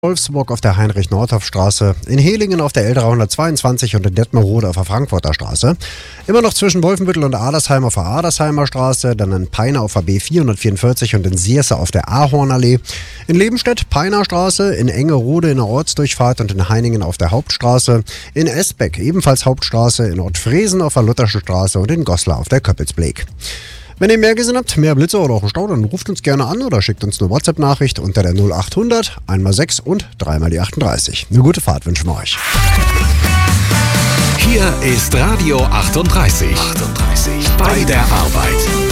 Wolfsburg auf der Heinrich-Nordhoff-Straße, in Hehlingen auf der L322 und in Detmerode auf der Frankfurter Straße. Immer noch zwischen Wolfenbüttel und Adersheim auf der Adersheimer Straße, dann in Peine auf der B444 und in Sierse auf der Ahornallee. In Lebenstedt Peiner Straße, in Engerode in der Ortsdurchfahrt und in Heiningen auf der Hauptstraße. In Esbeck ebenfalls Hauptstraße, in Ortfriesen auf der Lutherschen Straße und in Goslar auf der Köppelsbeek. Wenn ihr mehr gesehen habt, mehr Blitze oder auch einen Stau, dann ruft uns gerne an oder schickt uns eine WhatsApp-Nachricht unter der 0800 1x6 und 3x die 38. Eine gute Fahrt wünschen wir euch. Hier ist Radio 38. Bei der Arbeit.